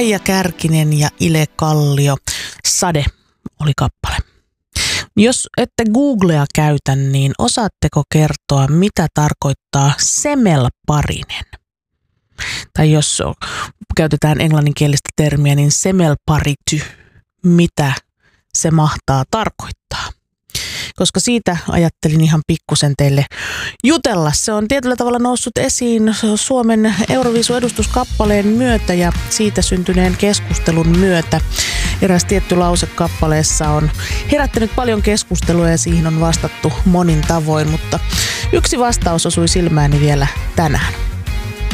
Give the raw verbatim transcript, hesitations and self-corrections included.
Eija Kärkinen ja Ile Kallio. Sade oli kappale. Jos ette Googlea käytä, niin osaatteko kertoa, mitä tarkoittaa semelparinen? Tai jos käytetään englanninkielistä termiä, niin semelparity, mitä se mahtaa tarkoittaa? Koska siitä ajattelin ihan pikkusen teille jutella. Se on tietyllä tavalla noussut esiin Suomen Euroviisu-edustuskappaleen myötä ja siitä syntyneen keskustelun myötä. Eräs tietty lause kappaleessa on herättänyt paljon keskustelua ja siihen on vastattu monin tavoin, mutta yksi vastaus osui silmääni vielä tänään.